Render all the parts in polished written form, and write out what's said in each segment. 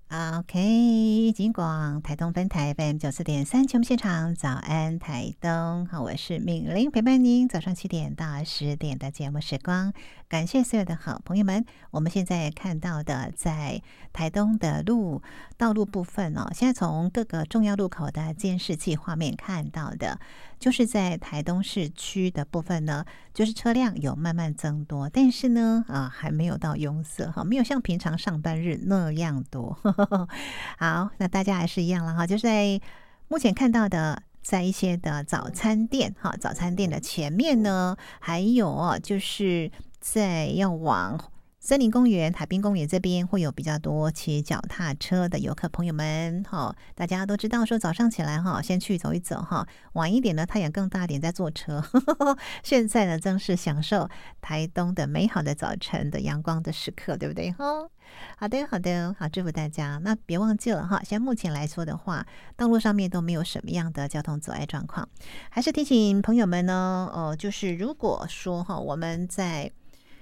OK， 金广台东分台 FM 94.3节目现场，早安台东，好，我是敏玲，陪伴您早上7点到10点的节目时光。感谢所有的好朋友们。我们现在看到的，在台东的道路部分哦，现在从各个重要路口的监视器画面看到的，就是在台东市区的部分呢，就是车辆有慢慢增多，但是呢，还没有到拥塞哈，没有像平常上班日那样多。好，那大家还是一样了哈，就是在目前看到的，在一些的早餐店哈，早餐店的前面呢，还有就是在要往森林公园、海滨公园这边会有比较多骑脚踏车的游客朋友们哈，大家都知道说早上起来哈，先去走一走哈，晚一点呢太阳更大点再坐车。现在呢正是享受台东的美好的早晨的阳光的时刻，对不对哈？好的，好的，好，祝福大家。那别忘记了哈，现在目前来说的话，道路上面都没有什么样的交通阻碍状况。还是提醒朋友们呢，就是如果说哈，我们在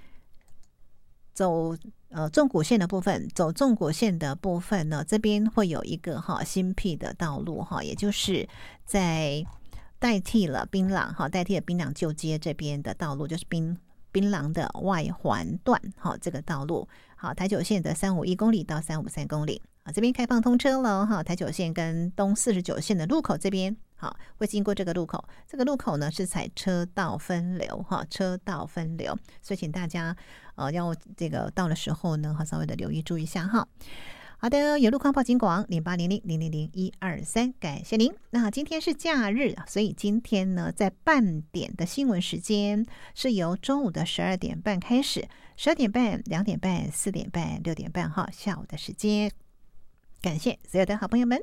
走纵谷线的部分，走纵谷线的部分呢，这边会有一个新辟的道路哈，也就是在代替了槟榔旧街这边的道路，就是槟榔的外环段这个道路。好，台九线的351公里到353公里这边开放通车了哈。台九线跟东49线的路口这边会经过这个路口，这个路口呢是采车道分流车道分流，所以请大家要这个到的时候呢稍微的留意注意一下哈。好的，有路况报警广0800000123，感谢您。那今天是假日，所以今天呢，在半点的新闻时间是由中午的12点半开始，12点半、2点半、4点半、6点半下午的时间。感谢所有的好朋友们。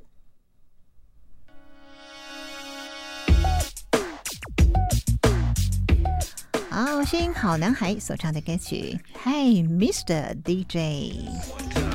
好，新好男孩所唱的歌曲《Hey Mr. DJ》。